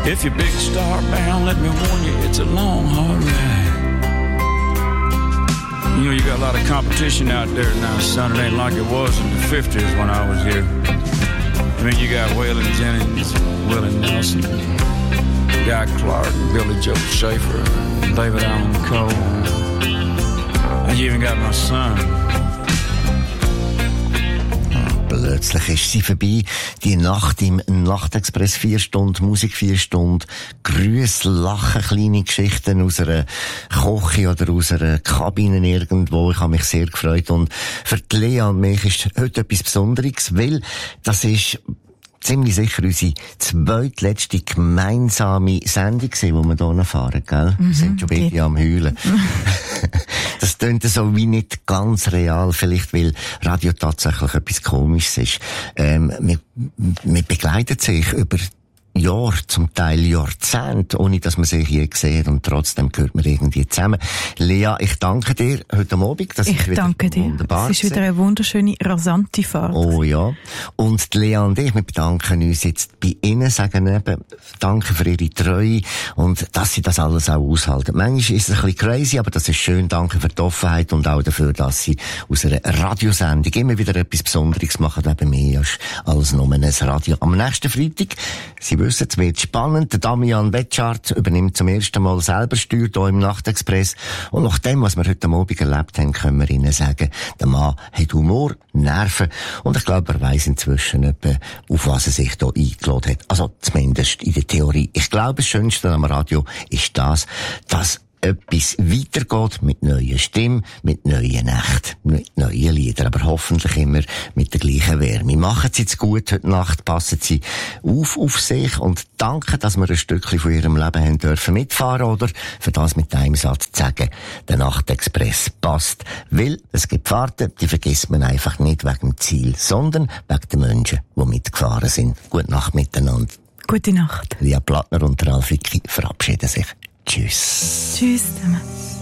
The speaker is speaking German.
If you're big star bound, let me warn you, it's a long, hard ride. You know, you got a lot of competition out there now, son. It ain't like it was in the 50s when I was here. I mean, you got Waylon Jennings, Willie Nelson, Guy Clark, Billy Joe Schaefer, David Allen Coe. And you even got my son. Plötzlich ist sie vorbei. Die Nacht im Nachtexpress, 4 Stunden Musik, 4 Stunden Grüße, Lachen, kleine Geschichten aus einer Küche oder aus einer Kabine irgendwo. Ich habe mich sehr gefreut. Und für die Lea und mich ist heute etwas Besonderes, weil das ist ziemlich sicher unsere zweitletzte gemeinsame Sendung gewesen, die wir hier fahren, gell? Wir sind schon beide am Heulen. Das tönt so wie nicht ganz real, vielleicht weil Radio tatsächlich etwas Komisches ist. Wir begleiten sich über Jahre, zum Teil Jahrzehnte, ohne dass man sich je gesehen, und trotzdem gehört man irgendwie zusammen. Lea, ich danke dir heute Abend. Das ist wieder wunderbar. Es ist wieder eine wunderschöne, rasante Fahrt. Oh ja. Und die Lea und ich, wir bedanken uns jetzt bei Ihnen, sagen eben, danke für Ihre Treue und dass Sie das alles auch aushalten. Manchmal ist es ein bisschen crazy, aber das ist schön. Danke für die Offenheit und auch dafür, dass Sie aus einer Radiosendung immer wieder etwas Besonderes machen. Eben mehr als nur ein Radio. Am nächsten Freitag, Sie wissen, es wird spannend. Der Damian Betschart übernimmt zum ersten Mal selber Steuer hier im Nachtexpress. Und nach dem, was wir heute Abend erlebt haben, können wir Ihnen sagen, der Mann hat Humor, Nerven. Und ich glaube, er weiss inzwischen etwa, auf was er sich hier eingeladen hat. Also zumindest in der Theorie. Ich glaube, das Schönste am Radio ist das, dass etwas weitergeht mit neuen Stimmen, mit neuen Nächten, mit neuen Liedern, aber hoffentlich immer mit der gleichen Wärme. Machen Sie es gut heute Nacht, passen Sie auf sich und danke, dass wir ein Stückchen von Ihrem Leben haben dürfen mitfahren oder für das mit einem Satz zu sagen, der Nachtexpress passt. Weil es gibt Fahrten, die vergisst man einfach nicht wegen dem Ziel, sondern wegen den Menschen, die mitgefahren sind. Gute Nacht miteinander. Gute Nacht. Lia Plattner und Ralf Wicki verabschieden sich. Tschüss. Tschüss zusammen.